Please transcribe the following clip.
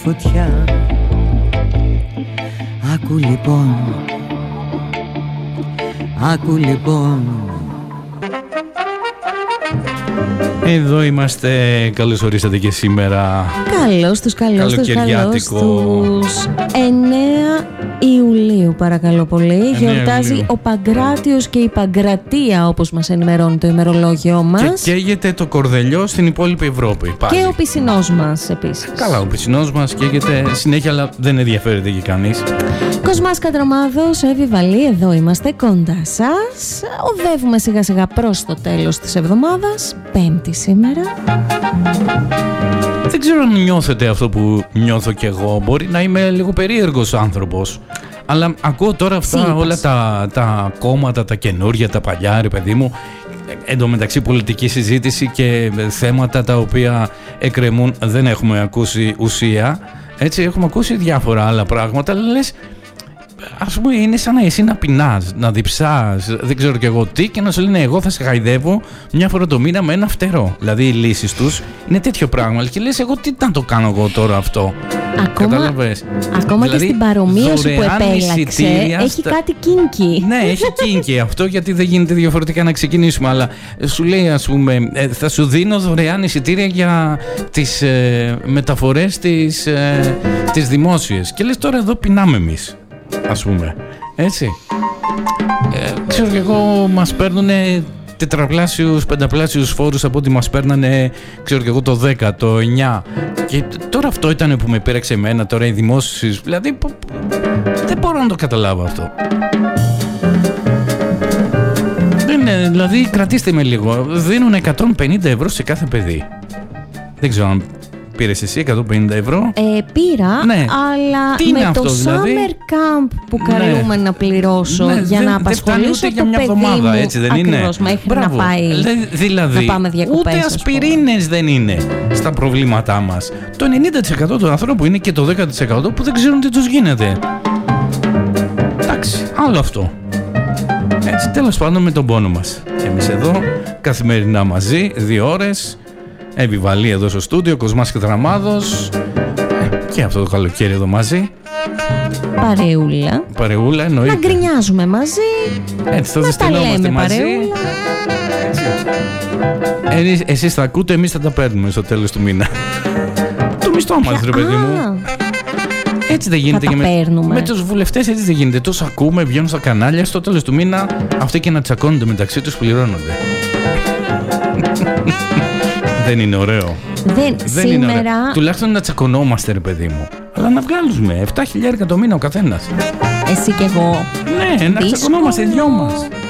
Φωτιά. Άκου λοιπόν. Άκου λοιπόν. Εδώ είμαστε, καλώς ορίσατε και σήμερα. Καλώς τους 9 Ιουλίου παρακαλώ πολύ. Γιορτάζει Ιουλίου. ο Παγκράτιος και η Παγκρατία, όπως μας ενημερώνει το ημερολόγιο μας. Και καίγεται το κορδελιό στην υπόλοιπη Ευρώπη πάλι. Και ο πισινός μας επίσης. Καλά, ο πισινός μας καίγεται συνέχεια, αλλά δεν ενδιαφέρεται και κανείς. Κοσμάς Κατρομάδος, Εύη Βαλή, εδώ είμαστε κοντά σας. Οδεύουμε σιγά σιγά προς το τέλος της εβδομάδας. Πέμπτη σήμερα. Δεν ξέρω αν νιώθετε αυτό που νιώθω κι εγώ. Μπορεί να είμαι λίγο περίεργος άνθρωπος. Αλλά ακούω τώρα αυτά όλα τα κόμματα, τα καινούρια, τα παλιά, ρε παιδί μου. Εν τω μεταξύ πολιτική συζήτηση και θέματα τα οποία εκκρεμούν, δεν έχουμε ακούσει ουσία. Έτσι, έχουμε ακούσει διάφορα άλλα πράγματα, αλλά λες, ας πούμε, είναι σαν να εσύ να πεινάς, να διψάς, δεν ξέρω κι εγώ τι, και να σου λένε εγώ θα σε χαϊδεύω μια φορά το μήνα με ένα φτερό. Δηλαδή οι λύσεις τους είναι τέτοιο πράγμα και λες εγώ τι να το κάνω εγώ τώρα αυτό. Κατάλαβες. Ακόμα δηλαδή, και στην παρομοίωση που επέλεξε έχει κάτι κίνκι. Ναι, έχει κίνκι αυτό, γιατί δεν γίνεται διαφορετικά να ξεκινήσουμε. Αλλά σου λέει, ας πούμε, θα σου δίνω δωρεάν εισιτήρια για τις μεταφορές τις δημόσιες. Και λες τώρα εδώ πεινάμε εμείς, ας πούμε, έτσι. Ξέρω κι εγώ, μας παίρνουνε τετραπλάσιους, πενταπλάσιους φόρους από ό,τι μας παίρνανε, ξέρω κι εγώ, το 10, το 9. Και τώρα αυτό ήταν που με πήραξε εμένα, τώρα οι δημόσιες, δηλαδή δεν μπορώ να το καταλάβω αυτό. Δηλαδή κρατήστε με λίγο, δίνουν 150 ευρώ σε κάθε παιδί. Δεν ξέρω αν πήρες εσύ 150 ευρώ. Πήρα, ναι. Αλλά τι με αυτό, το δηλαδή? summer camp που καλούμε να πληρώσω για να απασχολήσω το για μια παιδί εβδομάδα, μου, έτσι δεν ακριβώς, είναι? μέχρι να πάει, δηλαδή, να πάμε διακοπές. Ούτε ασπιρίνες δεν είναι στα προβλήματά μας. Το 90% των ανθρώπων είναι και το 10% που δεν ξέρουν τι τους γίνεται. Εντάξει, άλλο αυτό. Έτσι, τέλος πάντων, με τον πόνο μας. Εμείς εδώ, καθημερινά μαζί, 2 ώρες. Εύη Βαλή εδώ στο στούντιο, Κοσμάς Κατρομάδος. Και αυτό το καλοκαίρι εδώ μαζί. Παρεούλα, εννοείται. Να γκρινιάζουμε μαζί. Έτσι, θα να τα λέμε μαζί. Παρεούλα. Εσείς θα ακούτε, εμείς θα τα παίρνουμε στο τέλος του μήνα. Το μισθό μας, ρε παιδί μου. Έτσι δεν γίνεται και με τους βουλευτές, έτσι δεν γίνεται. Τους ακούμε, βγαίνουν στα κανάλια, στο τέλος του μήνα αυτοί και να τσακώνονται μεταξύ τους, πληρώνονται. Δεν είναι ωραίο. Δεν σήμερα... είναι ωραίο. Τουλάχιστον να τσακωνόμαστε, ρε παιδί μου. Αλλά να βγάλουμε 7.000 το μήνα ο καθένας. Εσύ και εγώ. Ναι, να τσακωνόμαστε οι δυο μας.